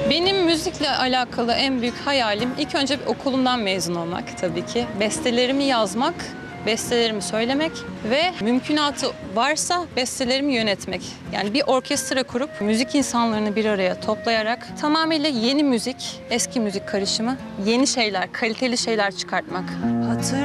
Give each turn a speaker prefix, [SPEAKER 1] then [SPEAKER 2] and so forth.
[SPEAKER 1] Benim müzikle alakalı en büyük hayalim ilk önce okulumdan mezun olmak tabii ki. Bestelerimi yazmak, bestelerimi söylemek ve mümkünatı varsa bestelerimi yönetmek. Yani bir orkestra kurup müzik insanlarını bir araya toplayarak tamamıyla yeni müzik, eski müzik karışımı, yeni şeyler, kaliteli şeyler çıkartmak.